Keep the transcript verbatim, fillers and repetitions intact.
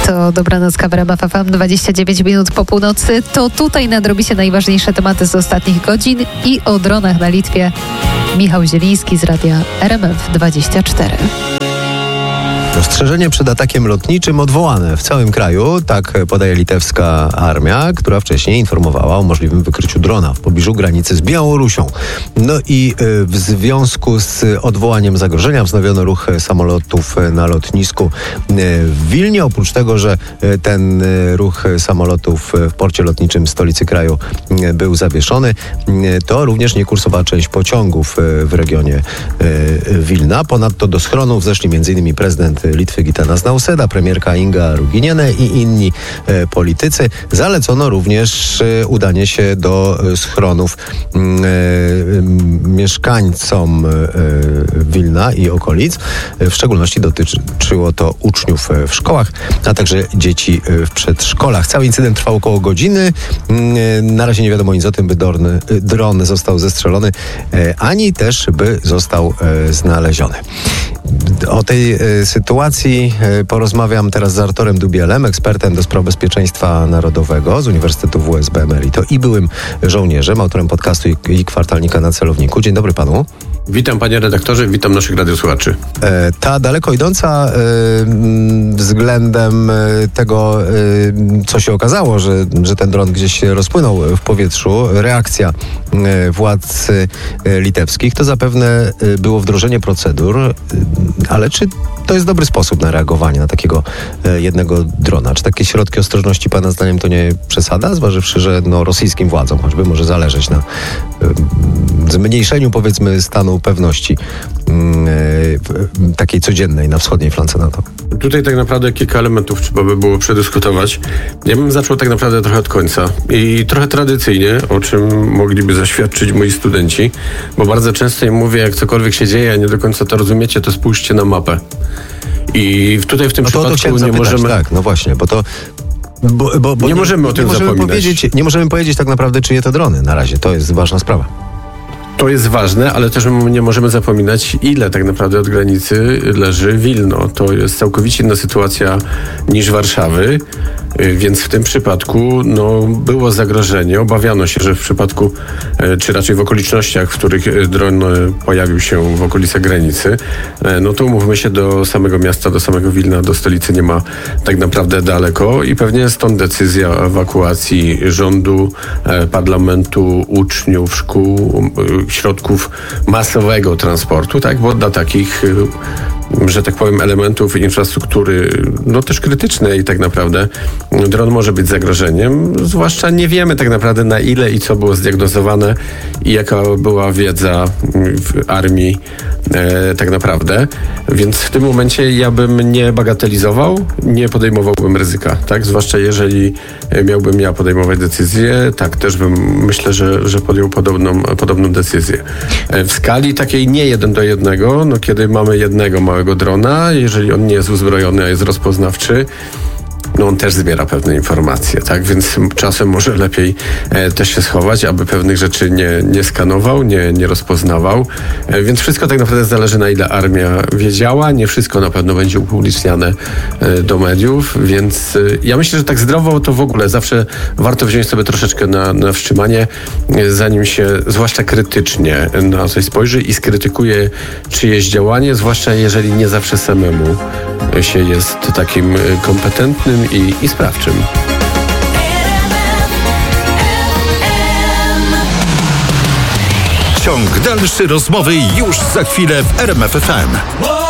To Dobranocka w R M F F M, dwadzieścia dziewięć minut po północy. To tutaj nadrobicie najważniejsze tematy z ostatnich godzin i o dronach na Litwie. Michał Zieliński z radia R M F dwadzieścia cztery. Ostrzeżenie przed atakiem lotniczym odwołane w całym kraju, tak podaje litewska armia, która wcześniej informowała o możliwym wykryciu drona w pobliżu granicy z Białorusią. No i w związku z odwołaniem zagrożenia wznowiono ruch samolotów na lotnisku w Wilnie. Oprócz tego, że ten ruch samolotów w porcie lotniczym stolicy kraju był zawieszony, to również nie kursowała część pociągów w regionie Wilna. Ponadto do schronów zeszli między innymi prezydent Litwy Gitanas Nausėda, premierka Inga Ruginienė i inni e, politycy. Zalecono również e, udanie się do e, schronów e, e, mieszkańcom e, Wilna i okolic. E, w szczególności dotyczyło to uczniów w szkołach, a także dzieci w przedszkolach. Cały incydent trwał około godziny. E, na razie nie wiadomo nic o tym, by dron, dron został zestrzelony, e, ani też by został e, znaleziony. O tej e, sytuacji e, porozmawiam teraz z Arturem Dubielem, ekspertem do spraw bezpieczeństwa narodowego z Uniwersytetu W S B Emerito i byłym żołnierzem, autorem podcastu i, i kwartalnika Na Celowniku. Dzień dobry panu. Witam panie redaktorze, witam naszych radiosłuchaczy. E, ta daleko idąca e, względem tego, e, co się okazało, że, że ten dron gdzieś się rozpłynął w powietrzu, reakcja e, władz e, litewskich, to zapewne e, było wdrożenie procedur, e, ale czy to jest dobry sposób na reagowanie na takiego e, jednego drona? Czy takie środki ostrożności pana zdaniem to nie przesada, zważywszy, że no, rosyjskim władzom choćby może zależeć na e, zmniejszeniu, powiedzmy, stanu pewności yy, takiej codziennej na wschodniej flance NATO? Tutaj tak naprawdę kilka elementów trzeba by było przedyskutować. Ja bym zaczął tak naprawdę trochę od końca i trochę tradycyjnie, o czym mogliby zaświadczyć moi studenci, bo bardzo często im mówię, jak cokolwiek się dzieje, a nie do końca to rozumiecie, to spójrzcie na mapę. I tutaj w tym no to, przypadku to nie zapytać, możemy... Tak, no właśnie, bo to Bo, bo, bo nie, nie możemy o tym nie możemy zapominać. Powiedzieć, nie możemy powiedzieć tak naprawdę, czyje to drony na razie. To jest ważna sprawa. To jest ważne, ale też nie możemy zapominać, ile tak naprawdę od granicy leży Wilno. To jest całkowicie inna sytuacja niż Warszawy, więc w tym przypadku no, było zagrożenie. Obawiano się, że w przypadku, czy raczej w okolicznościach, w których dron pojawił się w okolicach granicy, no to umówmy się, do samego miasta, do samego Wilna, do stolicy nie ma tak naprawdę daleko i pewnie stąd decyzja o ewakuacji rządu, parlamentu, uczniów, szkół, środków masowego transportu, tak, bo dla takich, że tak powiem, elementów infrastruktury, no też krytycznej tak naprawdę, dron może być zagrożeniem, zwłaszcza nie wiemy tak naprawdę na ile i co było zdiagnozowane i jaka była wiedza w armii e, tak naprawdę, więc w tym momencie ja bym nie bagatelizował, nie podejmowałbym ryzyka, tak, zwłaszcza jeżeli miałbym ja podejmować decyzję, tak, też bym, myślę, że, że podjął podobną, podobną decyzję. E, w skali takiej nie jeden do jednego, no kiedy mamy jednego małego drona, jeżeli on nie jest uzbrojony, a jest rozpoznawczy, no on też zbiera pewne informacje, tak? Więc czasem może lepiej e, też się schować, aby pewnych rzeczy nie, nie skanował, nie, nie rozpoznawał. E, więc wszystko tak naprawdę zależy, na ile armia wiedziała. Nie wszystko na pewno będzie upubliczniane e, do mediów, więc e, ja myślę, że tak zdrowo to w ogóle zawsze warto wziąć sobie troszeczkę na, na wstrzymanie, e, zanim się zwłaszcza krytycznie na coś spojrzy i skrytykuje czyjeś działanie, zwłaszcza jeżeli nie zawsze samemu się jest takim kompetentnym i, i sprawczym. Ciąg dalszy rozmowy już za chwilę w R M F F M.